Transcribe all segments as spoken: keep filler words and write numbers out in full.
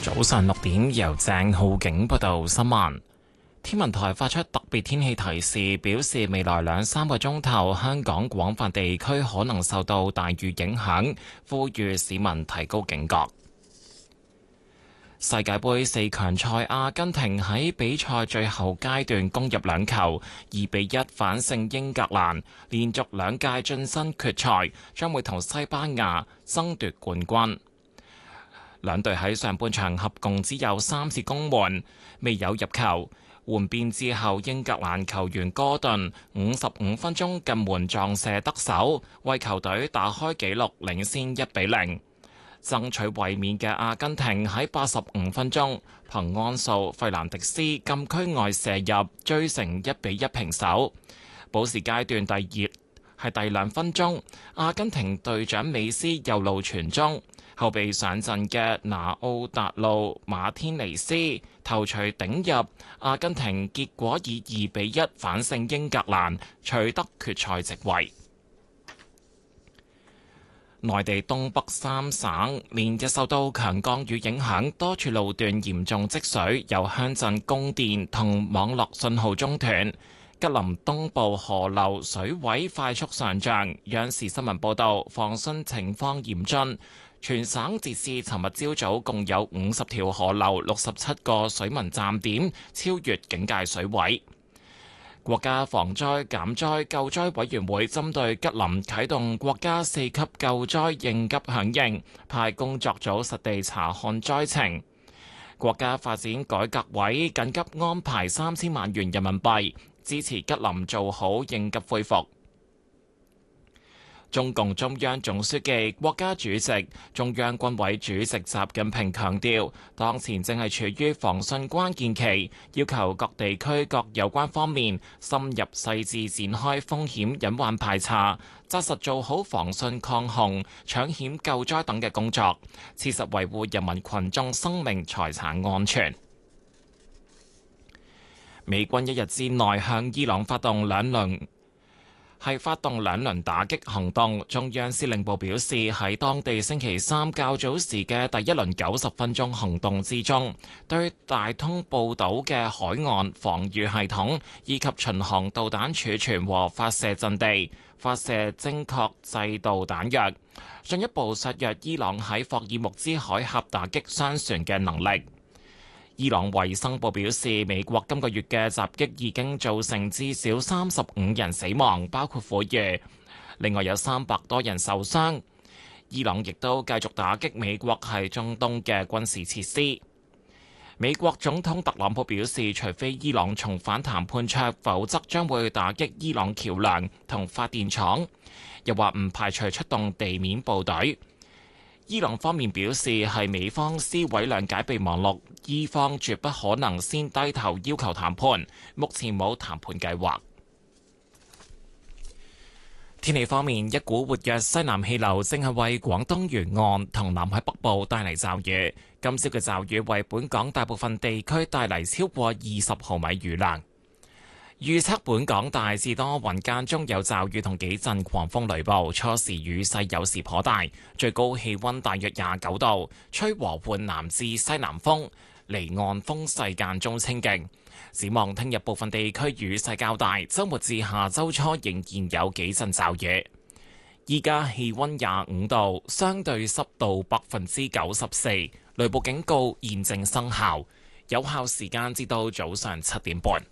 早上六點，由鄭浩景報道新聞。天文台發出特別天氣提示，表示未來兩三個鐘頭，香港廣泛地區可能受到大雨影響，呼籲市民提高警覺。世界盃四強賽，阿根廷喺比賽最後階段攻入兩球，二比一反勝英格蘭，連續兩屆晉身決賽，將會同西班牙爭奪冠軍。兩隊喺上半場合共只有三次攻門，未有入球。換邊之後，英格蘭球員哥頓五十五分鐘近門撞射得手，為球隊打開紀錄，領先一比零。爭取衛冕嘅阿根廷喺八十五分鐘憑安素費蘭迪斯禁區外射入，追成一比一平手。補時階段第二係第兩分鐘，阿根廷隊長美斯右路傳中，後備上陣嘅拿奧達路馬天尼斯頭槌頂入，阿根廷結果以二比一反勝英格蘭，取得決賽席位。內地東北三省連日受到強降雨影響，多處路段嚴重積水，有鄉鎮供電同網絡信號中斷。吉林東部河流水位快速上漲，央視新聞報道，防汛情況嚴峻。全省截至尋日朝早共有五十條河流、六十七個水文站點超越警戒水位。國家防災減災救災委員會針對吉林啟動國家四級救災應急響應，派工作組實地查看災情。國家發展改革委緊急安排三千萬元人民幣，支持吉林做好應急恢復。中共中央總書記、國家主席、中央軍委主席習近平強調，當前正係處於防汛關鍵期，要求各地區各有關方面深入細緻展開風險隱患排查，紮實做好防汛抗洪、搶險救災等嘅工作，切實維護人民群眾生命財產安全。美軍一日之內向伊朗發動兩輪係發動兩輪打擊行動。中央司令部表示，喺當地星期三較早時嘅第一輪九十分鐘行動之中，對大通半島嘅海岸防禦系統以及巡航導彈儲存和發射陣地發射精確制導彈藥，進一步削弱伊朗喺霍爾木茲海峽打擊商船嘅能力。伊朗衛生部表示，美國今個月嘅襲擊已經造成至少三十五人死亡，包括婦孺，另外有三百多人受傷。伊朗亦都繼續打擊美國喺中東嘅軍事設施。美國總統特朗普表示，除非伊朗重返談判桌，否則將會打擊伊朗橋樑同發電廠，又話唔排除出動地面部隊。伊朗方面表示，係美方撕毀諒解備忘錄，伊方絕不可能先低頭要求談判，目前冇談判計劃。天氣方面，一股活躍西南氣流正係為廣東沿岸同南海北部帶嚟驟雨，今朝嘅驟雨為本港大部分地區帶嚟超過二十毫米雨量。預測本港大致多雲，間中有驟雨同幾陣狂風雷暴，初時雨勢有時頗大，最高氣溫大約廿九度，吹和緩南至西南風，離岸風勢間中清勁。展望聽日部分地區雨勢較大，週末至下週初仍然有幾陣驟雨。依家氣溫廿五度，相對濕度百分之九十四，雷暴警告現正生效，有效時間至到早上七點半。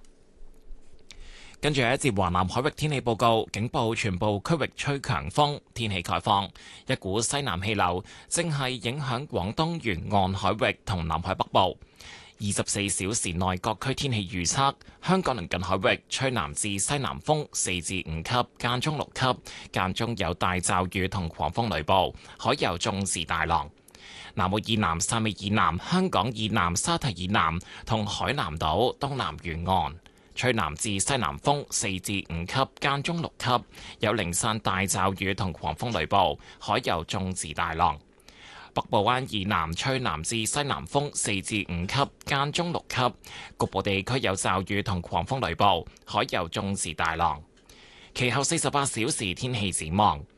跟住一節華南海域天氣報告，警報全部區域吹強風，天氣概況。一股西南氣流正係影響廣東沿岸海域同南海北部。二十四小時內各區天氣預測：香港鄰近海域吹南至西南風四至五級，間中六級，間中有大驟雨同狂風雷暴，海有中至大浪。南澳以南、汕尾以南、香港以南、沙堤以南同海南島東南沿岸吹南至西南風四至五級，間中六級，有零散大驟雨同狂風雷暴，海有中至大浪。北部灣以南吹南至西南風四至五級，間中六級，局部地區有驟雨同狂風雷暴，海有中至大浪。其後四十八小時天氣展望：